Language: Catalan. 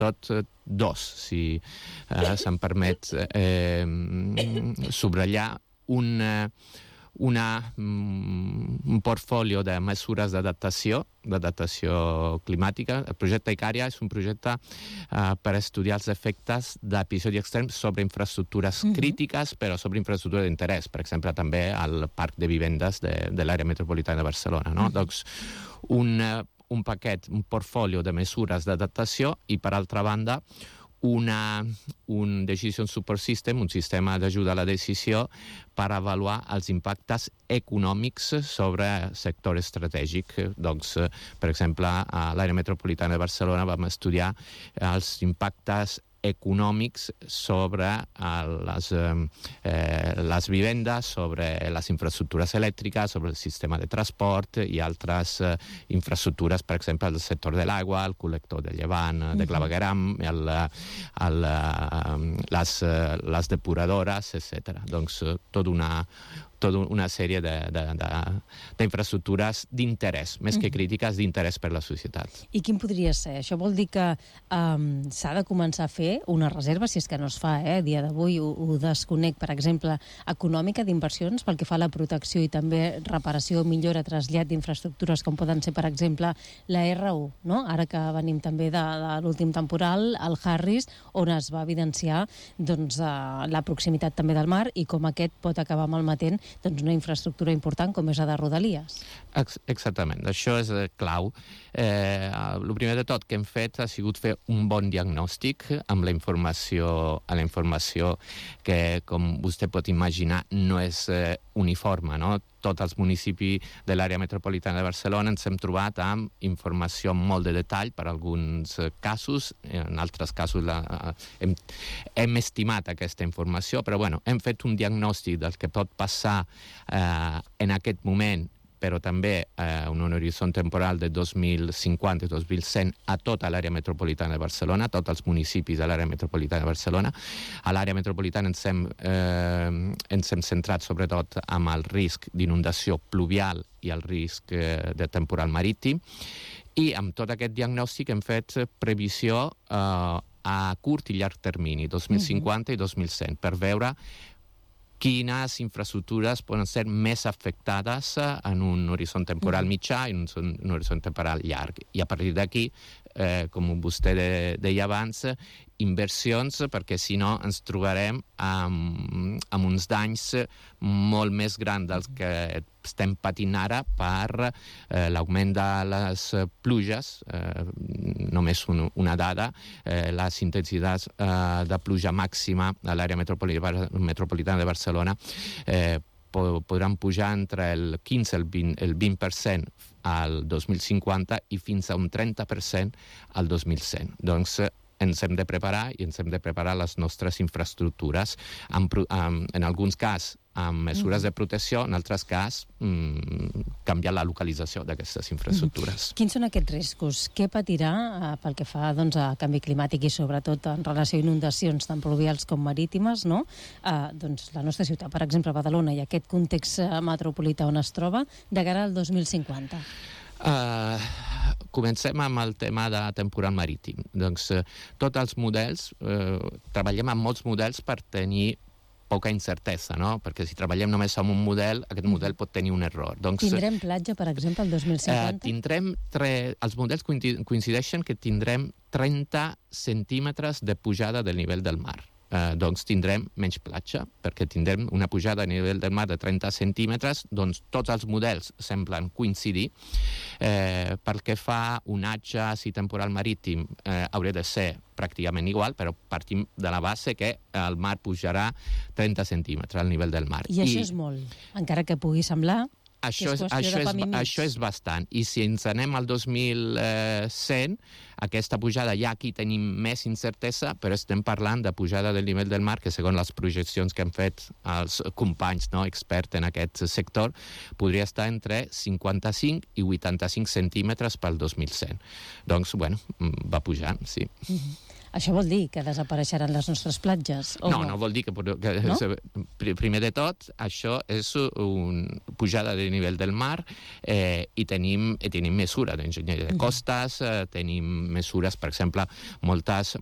dos, si se'm permet subratllar un portfolio de mesures d'adaptació climàtica. El projecte Icària és un projecte per estudiar els efectes d'episodis extrems sobre infraestructures crítiques, però sobre infraestructures d'interès, per exemple, també al parc de vivendes de l'àrea metropolitana de Barcelona, no? Doncs un paquet, un portfolio de mesures d'adaptació i, per altra banda, un decision support system, un sistema d'ajuda a la decisió per avaluar els impactes econòmics sobre sector estratègic. Doncs, per exemple, a l'àrea metropolitana de Barcelona vam estudiar els impactes econòmics sobre les vivendes, sobre les infraestructures elèctriques, sobre el sistema de transport i altres infraestructures, per exemple, el sector de l'aigua, el col·lector de Llevant, de Clavegueram, les depuradores, etc. Doncs tota una sèrie d'infraestructures d'interès, més que crítiques, d'interès per la societat. I quin podria ser? Això vol dir que s'ha de començar a fer una reserva, si és que no es fa, a dia d'avui, ho desconec, per exemple, econòmica d'inversions pel que fa a la protecció i també reparació, millora, trasllat d'infraestructures com poden ser, per exemple, la R1, no? Ara que venim també de l'últim temporal, el Harris, on es va evidenciar la proximitat també del mar i com aquest pot acabar malmetent una infraestructura important com és la de Rodalies. Exactament, això és clau. El primer de tot que hem fet ha sigut fer un bon diagnòstic amb la informació que, com vostè pot imaginar, no és uniforme, no? Tots els municipis de l'àrea metropolitana de Barcelona ens hem trobat amb informació amb molt de detall per alguns casos, en altres casos hem estimat aquesta informació, però hem fet un diagnòstic del que pot passar en aquest moment, però també un horitzó temporal de 2050 i 2100 a tota l'àrea metropolitana de Barcelona, a tots els municipis de l'àrea metropolitana de Barcelona. A l'àrea metropolitana ens hem centrat sobretot amb el risc d'inundació pluvial i el risc de temporal marítim, i amb tot aquest diagnòstic hem fet previsió a curt i llarg termini, 2050 i 2100, per veure quines infraestructures poden ser més afectades en un horitzó temporal mitjà i en un horitzó temporal llarg. I a partir d'aquí, com vostè deia abans, inversions, perquè si no ens trobarem amb uns danys molt més grans dels que estem patint ara per l'augment de les pluges. Només una dada, les intensitats de pluja màxima a l'àrea metropolitana de Barcelona podran pujar entre el 15 i el 20% al 2050 i fins a un 30% al 2100. Doncs ens hem de preparar i ens hem de preparar les nostres infraestructures, en alguns casos amb mesures de protecció, en altres casos canviar la localització d'aquestes infraestructures. Quins són aquests riscos? Què patirà pel que fa a canvi climàtic i sobretot en relació a inundacions tant pluvials com marítimes, no? La nostra ciutat, per exemple, Badalona, i aquest context metropolità on es troba de cara al 2050? Comencem amb el tema de temporal marítim. Doncs tots els models, treballem amb molts models per tenir poca incertesa, no? Perquè si treballem només amb un model, aquest model pot tenir un error. Tindrem platja, per exemple, el 2050? Els models coincideixen que tindrem 30 centímetres de pujada del nivell del mar. Doncs tindrem menys platja, perquè tindrem una pujada a nivell del mar de 30 centímetres, doncs tots els models semblen coincidir. Pel que fa onatges i temporal marítim, hauria de ser pràcticament igual, però partim de la base que el mar pujarà 30 centímetres al nivell del mar. I això és molt, encara que pugui semblar... Això és bastant. I si ens anem al 2100, aquesta pujada ja aquí tenim més incertesa, però estem parlant de pujada del nivell del mar que, segons les projeccions que han fet els companys experts en aquest sector, podria estar entre 55 i 85 centímetres pel 2100. Doncs, va pujant, sí. Això vol dir que desapareixeran les nostres platges? O no vol dir que no? Primer de tot, això és una pujada de nivell del mar i tenim mesures d'enginyeria de costes, tenim mesures, per exemple, moltes